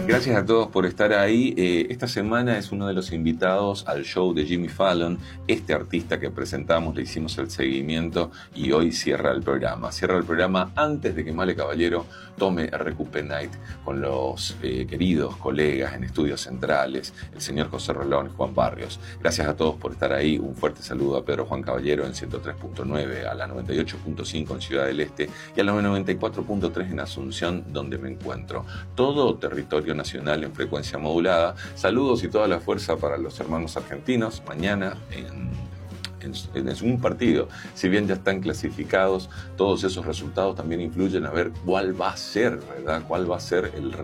Gracias a todos por estar ahí. Esta semana es uno de los invitados al show de Jimmy Fallon. Este artista que presentamos, le hicimos el seguimiento y hoy cierra el programa. Cierra el programa antes de que Male Caballero tome RQP Night con los queridos colegas en Estudios Centrales, el señor José Rolón y Juan Barrios. Gracias a todos por estar ahí. Un fuerte saludo a Pedro Juan Caballero en 103.9, a la 98.5 en Ciudad del Este y a la 94.3 en Asunción, donde me encuentro. Todo territorio nacional en frecuencia modulada. Saludos y toda la fuerza para los hermanos argentinos. Mañana en un partido, si bien ya están clasificados, todos esos resultados también influyen a ver cuál va a ser, ¿verdad? Cuál va a ser el